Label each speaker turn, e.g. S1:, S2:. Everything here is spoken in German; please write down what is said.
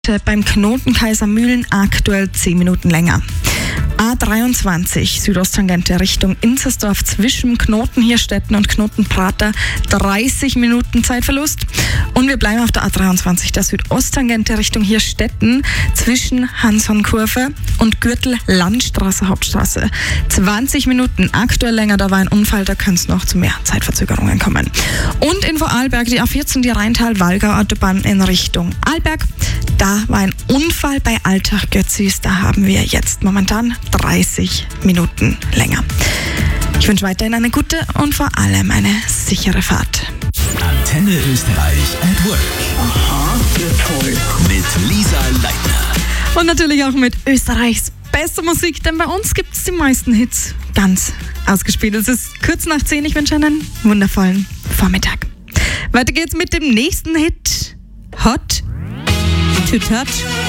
S1: beim Knoten Kaisermühlen aktuell 10 Minuten länger. A23 Südosttangente Richtung Inzersdorf zwischen Knoten Hirstetten und Knoten Prater 30 Minuten Zeitverlust. Und wir bleiben auf der A23 der Südosttangente Richtung Hirstetten zwischen Hanson-Kurve und Gürtel Landstraße Hauptstraße 20 Minuten aktuell länger. Da war ein Unfall, da könnte es noch zu mehr Zeitverzögerungen kommen. Und in Vorarlberg die A14 die Rheintal-Wallgau-Autobahn in Richtung Arlberg. Da war ein Unfall bei Altach-Götzis. Da haben wir jetzt momentan 30 Minuten länger. Ich wünsche weiterhin eine gute und vor allem eine sichere Fahrt.
S2: Antenne Österreich at Work.
S3: Aha, ja toll.
S2: Mit Lisa Leitner.
S1: Und natürlich auch mit Österreichs bester Musik, denn bei uns gibt es die meisten Hits ganz ausgespielt. Es ist kurz nach 10. Ich wünsche einen wundervollen Vormittag. Weiter geht's mit dem nächsten Hit. Hot to Touch.